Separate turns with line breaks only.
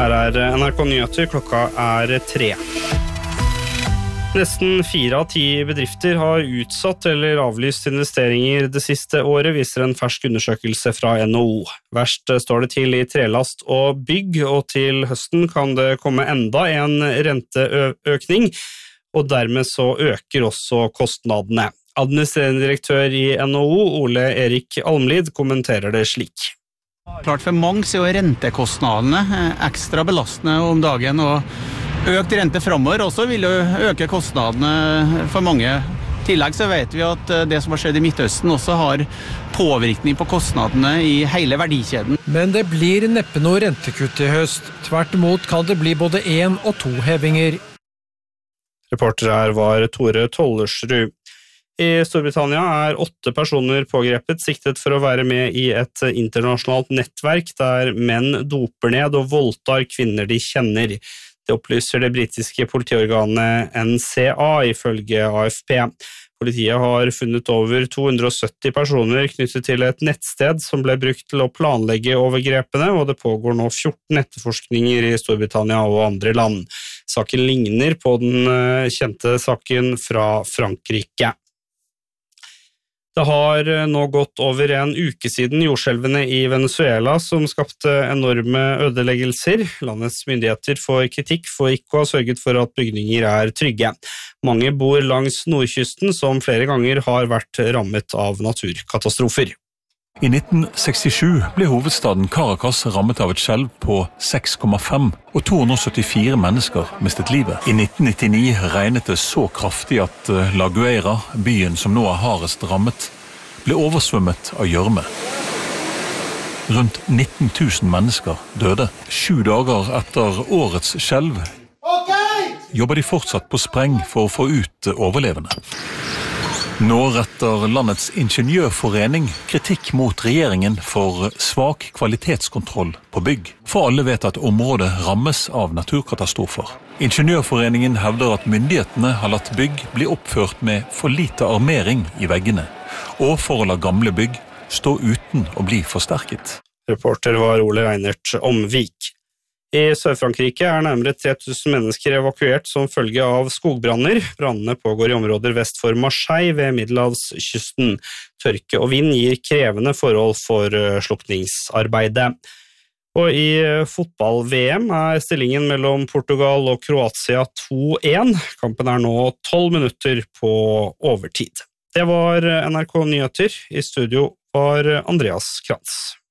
Her NRK Nyheter, klokka 3. Nesten 4 av 10 bedrifter har utsatt eller avlyst investeringer det siste året, viser en fersk undersøkelse fra NHO. Verst står det til i trelast og bygg, og til høsten kan det komme enda en renteøkning, og dermed så øker også kostnadene. Administrerende direktør i NHO, Ole Erik Almlid, kommenterer det slik.
Klart for mange så er rentekostnadene ekstra belastende om dagen, og økt rente fremover også vil jo øke kostnadene for mange. I tillegg så vet vi at det som har skjedd i Midtøsten også har påvirkning på kostnadene i hele verdikjeden.
Men det blir neppe noe rentekutt i høst. Tvert imot kan det bli både 1 og 2 hevinger.
Reporter her var Tore Tollersrud. I Storbritannia 8 personer pågrepet, siktet for å være med i et internasjonalt nettverk der menn doper ned og voldtar kvinner de kjenner. Det opplyser det britiske politiorganet NCA ifølge AFP. Politiet har funnet over 270 personer knyttet til et nettsted som ble brukt til å planlegge overgrepene, og det pågår nå 14 etterforskninger i Storbritannia og andre land. Saken ligner på den kjente saken fra Frankrike. Det har nå gått over en uke siden jordskjelvene i Venezuela som skapte enorme ødeleggelser. Landets myndigheter får kritikk for ikke å ha sørget for at bygninger trygge. Mange bor langs nordkysten som flere ganger har vært rammet av naturkatastrofer.
I 1967 ble hovedstaden Caracas rammet av et skjelv på 6,5, og 274 mennesker mistet livet. I 1999 regnet det så kraftig at La Guaira, byen som nå hardest rammet, ble oversvømmet av gjørme. Rundt 19 000 mennesker døde. 7 dager etter årets skjelv jobber de fortsatt på spreng for å få ut overlevende. Nå retter landets ingeniørforening kritikk mot regjeringen for svak kvalitetskontroll på bygg. For alle vet at området rammes av naturkatastrofer. Ingeniørforeningen hevder at myndighetene har latt bygg bli oppført med for lite armering i veggene, og for å la gamle bygg stå uten å bli forsterket.
Reporter var Ole Reinert Omvik. I Sør-Frankrike nærmere 3000 mennesker evakuert som følge av skogbranner. Brannene pågår i områder vest for Marseille ved Middelhavskysten. Tørke og vind gir krevende forhold for slukningsarbeidet. Og i fotball-VM stillingen mellom Portugal og Kroatia 2-1. Kampen nå 12 minutter på overtid. Det var NRK Nyheter. I studio var Andreas Krantz.